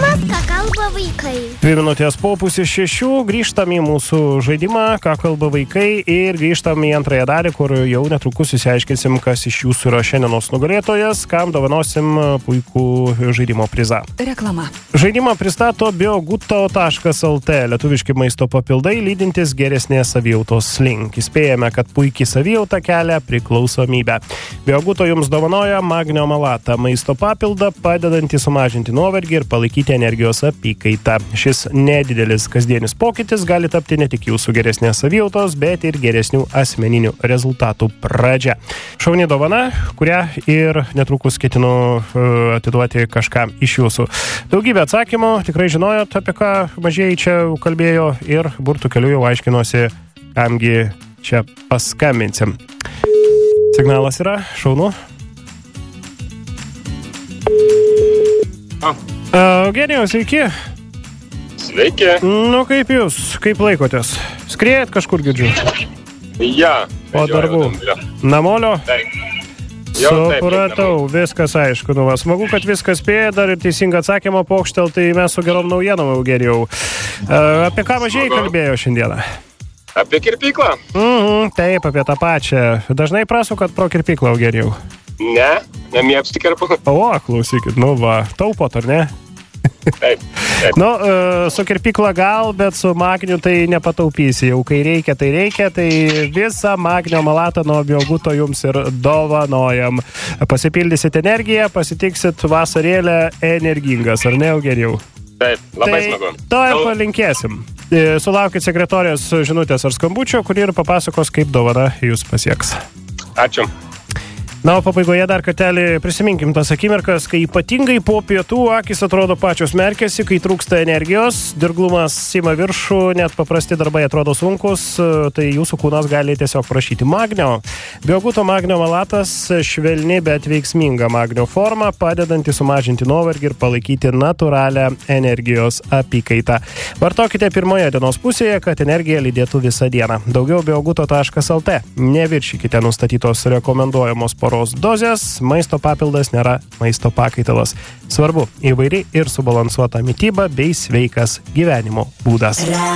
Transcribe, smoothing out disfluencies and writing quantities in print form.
Žaidimas, ką kalba vaikai. 2 minutės po pusės 6 grįžtam į mūsų žaidimą, ką kalba vaikai, ir grįžtam į antrąją dalį, kur jau netrukus išsiaiškinsim, kas iš jūsų yra šiandienos nugalėtojas, kam dovanosim puikų žaidimo prizą. Reklama. Žaidimą pristato bioguto.lt, lietuviški maisto papildai, lydintis geresnės savijautos link. Įspėjame, kad puikiai savijauta kelia priklausomybę. Bioguto jums dovanoja magnio malatą, maisto papildą, padedantį sumažinti nuovargį ir palaikyti energijos apykaitą. Šis nedidelis kasdienis pokytis gali tapti ne tik jūsų geresnės savijautos, bet ir geresnių asmeninių rezultatų pradžia. Šauni dovana, kurią ir netrukus ketinu atiduoti kažkam iš jūsų. Daugybė atsakymų, tikrai žinojot, apie ką mažieji čia kalbėjo, ir burtų keliu jau aiškinosi, kamgi čia paskambinsim. Signalas yra, šaunu. Eugenijau, sveiki. Sveiki. Nu, kaip jūs? Kaip laikotės? Skriejat kažkur, girdžiu? Ja. Po darbų. Namolio? Taip. Supratau, viskas aišku. Nu, smagu, kad viskas spėja, dar ir teisingą atsakymą pokštel, tai mes su gerom naujienom, Eugenijau. Apie ką mažieji kalbėjo šiandieną? Apie kirpyklą? Taip, apie tą pačią. Dažnai prasukat pro kirpyklą, Eugenijau? Ne, nemėpstikerpu. O, klausykit, nu va, taupot, ar ne? Taip. Nu, su kirpykla gal, bet su magniu tai nepataupysi. Jau kai reikia, tai visą magnio malatą nuo Bioguto jums ir dovanojam. Pasipildysit energiją, pasitiksit vasarėlę energingas, ar ne, Eugenijau? Taip, labai smagu. To ir palinkėsim. Sulaukit sekretorijos žinutės ar skambučio, kuri ir papasakos, kaip dovana jūs pasieks. Ačiū. Na, o pabaigoje dar kartelį prisiminkim tas akimirkas, kai ypatingai po pietų akis atrodo pačios merkėsi, kai trūksta energijos, dirglumas ima viršų, net paprasti darbai atrodo sunkus, tai jūsų kūnas gali tiesiog prašyti magnio. Bioguto magnio malatas švelni, bet veiksminga magnio forma, padedanti sumažinti nuovargį ir palaikyti natūralią energijos apykaitą. Vartokite pirmoje dienos pusėje, kad energija lydėtų visą dieną. Daugiau bioguto.lt. Neviršykite nustatytos rekomenduojamos poros dozės, maisto papildas nėra maisto pakaitalas. Svarbu įvairi ir subalansuota mityba bei sveikas gyvenimo būdas.